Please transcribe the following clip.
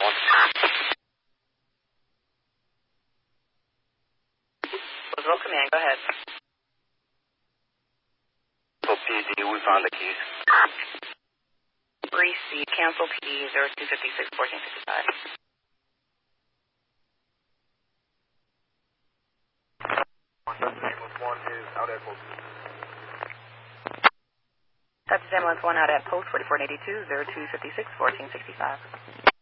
Roosevelt Command, go ahead. PD, we found the keys. Receive, cancel P 0256 1455. Ambulance 1 is out at post. That's Ambulance 1 out at post 4482 0256 1465.